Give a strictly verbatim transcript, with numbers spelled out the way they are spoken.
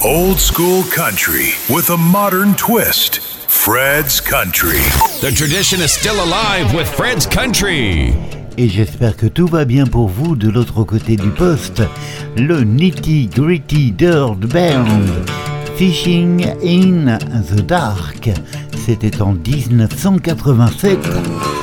Old school country with a modern twist. Fred's Country. The tradition is still alive with Fred's Country. Et j'espère que tout va bien pour vous de l'autre côté du poste. Le Nitty Gritty Dirt Band, Fishing in the Dark. C'était en dix-neuf cent quatre-vingt-sept.